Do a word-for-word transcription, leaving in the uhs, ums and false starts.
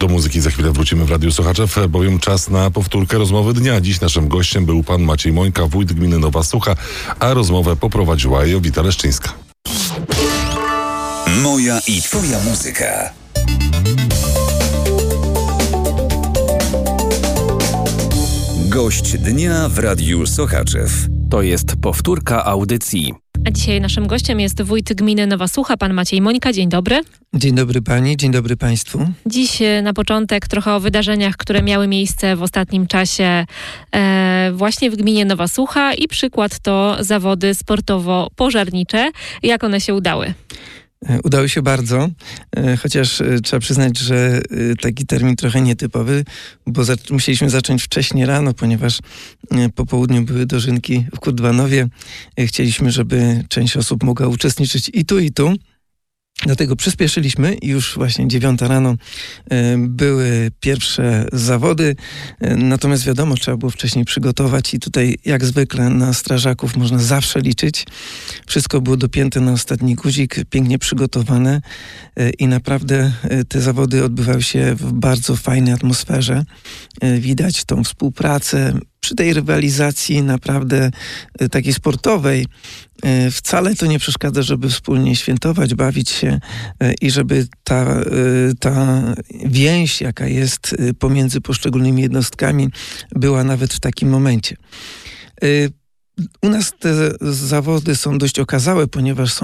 Do muzyki za chwilę wrócimy w Radiu Sochaczew, bowiem czas na powtórkę rozmowy dnia. Dziś naszym gościem był pan Maciej Mońka, wójt gminy Nowa Sucha, a rozmowę poprowadziła Jowita Leszczyńska. Moja i twoja muzyka. Gość dnia w Radiu Sochaczew. To jest powtórka audycji. A dzisiaj naszym gościem jest wójt gminy Nowa Sucha, pan Maciej Mońka. Dzień dobry. Dzień dobry pani, dzień dobry państwu. Dziś na początek trochę o wydarzeniach, które miały miejsce w ostatnim czasie e, właśnie w gminie Nowa Sucha i przykład to zawody sportowo-pożarnicze. Jak one się udały? Udało się bardzo, chociaż trzeba przyznać, że taki termin trochę nietypowy, bo za- musieliśmy zacząć wcześnie rano, ponieważ po południu były dożynki w Kurdwanowie. Chcieliśmy, żeby część osób mogła uczestniczyć i tu, i tu. Dlatego przyspieszyliśmy i już właśnie dziewiąta rano e, były pierwsze zawody, e, natomiast wiadomo, trzeba było wcześniej przygotować i tutaj jak zwykle na strażaków można zawsze liczyć. Wszystko było dopięte na ostatni guzik, pięknie przygotowane e, i naprawdę e, te zawody odbywały się w bardzo fajnej atmosferze. E, widać tą współpracę. Przy tej rywalizacji naprawdę e, takiej sportowej e, wcale to nie przeszkadza, żeby wspólnie świętować, bawić się e, i żeby ta, e, ta więź, jaka jest e, pomiędzy poszczególnymi jednostkami, była nawet w takim momencie. E, u nas te zawody są dość okazałe, ponieważ są